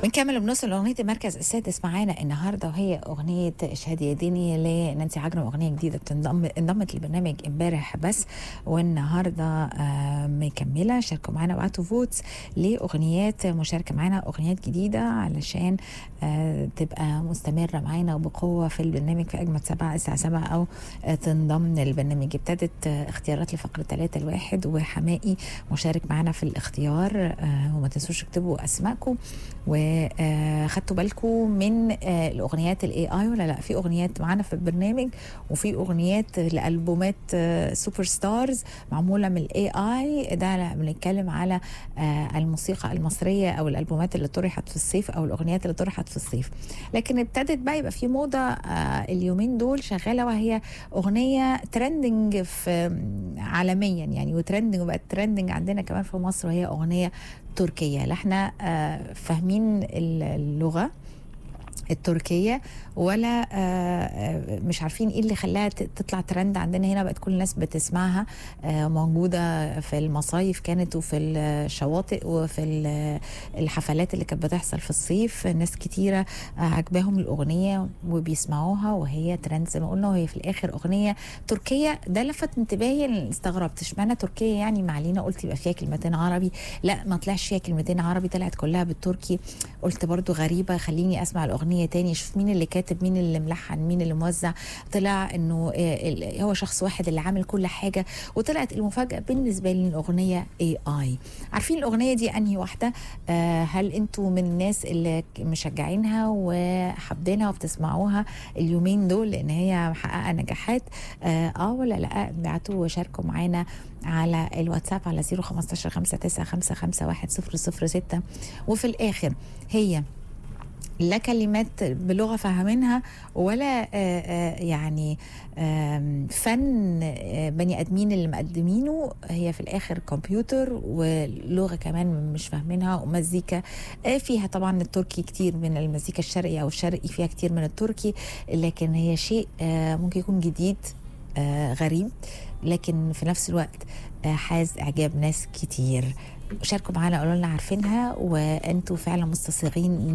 بنكمل وبنوصل لأغنية المركز السادس معانا النهاردة، وهي أغنية شهادة يديني لنانسي عجرم. أغنية جديدة انضمت للبرنامج امبارح بس، والنهاردة مكملة. شاركوا معانا وبعتوا فوتس لأغنيات مشاركة معانا، أغنيات جديدة علشان تبقى مستمرة معانا وبقوة في البرنامج في أجمل 7 الساعة 7 أو تنضم للبرنامج. ابتدت اختيارات لفقرة 3 الواحد، وحمائي مشارك معانا في الاختيار. وما تنسوش تكتبوا أسماءكم وخدتوا بالكم من الاغنيات الاي اي ولا لا. في اغنيات معانا في البرنامج، وفي اغنيات لالبومات سوبر ستارز معموله من الاي اي. ده بنتكلم على الموسيقى المصريه او الالبومات اللي طرحت في الصيف او الاغنيات اللي طرحت في الصيف. لكن ابتدت بقى يبقى في موضه اليومين دول شغاله، وهي اغنيه ترندنج في عالميا يعني، وترندنج وبقت ترندنج عندنا كمان في مصر، وهي اغنيه تركية. لا احنا فاهمين اللغة التركية ولا مش عارفين ايه اللي خلاها تطلع ترند عندنا هنا. بقت كل الناس بتسمعها، موجودة في المصايف كانت، وفي الشواطئ، وفي الحفلات اللي كانت بتحصل في الصيف. ناس كتيرة عجباهم الأغنية وبيسمعوها، وهي ترند زي ما قلنا، وهي في الآخر أغنية تركية. ده لفت انتباهي، استغربت اشمعنى تركية يعني. معلينا قلت يبقى فيها كلمتين عربي، لا ما طلعش فيها كلمتين عربي، طلعت كلها بالتركي. قلت برضو غريبة، خليني أسمع الأغنية تاني، شوف مين اللي كاتب، مين اللي ملحن، مين اللي موزع. طلع انه هو شخص واحد اللي عامل كل حاجة. وطلعت المفاجأة بالنسبة لي الأغنية AI. عارفين الأغنية دي أنهي واحدة؟ هل انتوا من الناس اللي مشجعينها وحابينها وبتسمعوها اليومين دول لأن هي محققة نجاحات ولا لا؟ بعتوا وشاركوا معانا على الواتساب على 015 5955 وفي الآخر هي لا كلمات بلغة فاهمينها ولا يعني فن بني آدمين اللي مقدمينه. هي في الآخر كمبيوتر ولغة كمان مش فاهمينها، ومزيكا فيها طبعا التركي كتير من المزيكا الشرقية أو الشرقي فيها كتير من التركي، لكن هي شيء ممكن يكون جديد غريب، لكن في نفس الوقت حاز إعجاب ناس كتير. شاركوا معانا، قولوا لنا عارفينها وانتوا فعلا مستصغين